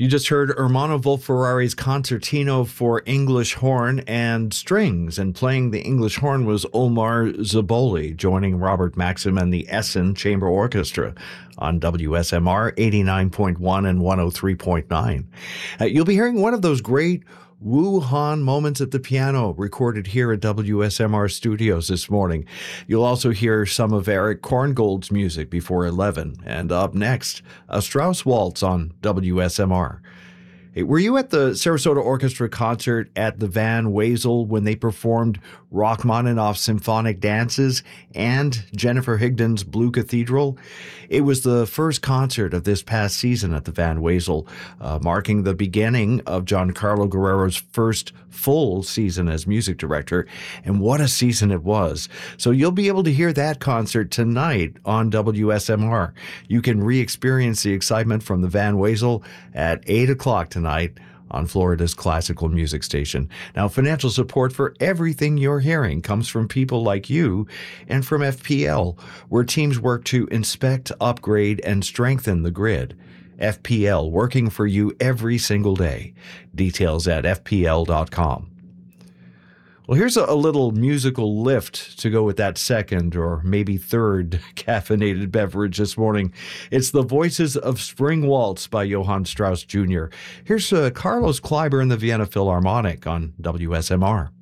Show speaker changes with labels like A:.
A: You just heard Ermanno Wolf-Ferrari's Concertino for English horn and strings, and playing the English horn was Omar Zaboli, joining Robert Maxim and the Essen Chamber Orchestra on WSMR 89.1 and 103.9. You'll be hearing one of those great Wu Han moments at the piano recorded here at WSMR Studios this morning. You'll also hear some of Eric Korngold's music before 11. And up next, a Strauss waltz on WSMR. Hey, were you at the Sarasota Orchestra concert at the Van Wezel when they performed Rachmaninoff's Symphonic Dances and Jennifer Higdon's Blue Cathedral? It was the first concert of this past season at the Van Wezel, marking the beginning of Giancarlo Guerrero's first full season as music director, and what a season it was. So you'll be able to hear that concert tonight on WSMR. You can re-experience the excitement from the Van Wezel at 8 o'clock tonight on Florida's classical music station. Now, financial support for everything you're hearing comes from people like you and from FPL, where teams work to inspect, upgrade, and strengthen the grid. FPL, working for you every single day. Details at fpl.com. Well, here's a little musical lift to go with that second or maybe third caffeinated beverage this morning. It's the Voices of Spring Waltz by Johann Strauss Jr. Here's Carlos Kleiber and the Vienna Philharmonic on WSMR.